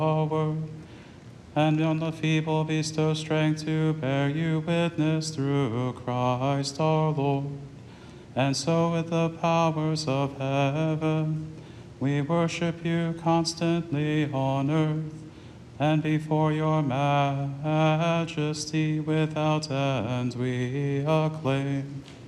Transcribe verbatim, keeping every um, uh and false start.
word, and on the feeble bestow strength to bear you witness through Christ our Lord. And so with the powers of heaven, we worship you constantly on earth, and before your majesty without end we acclaim.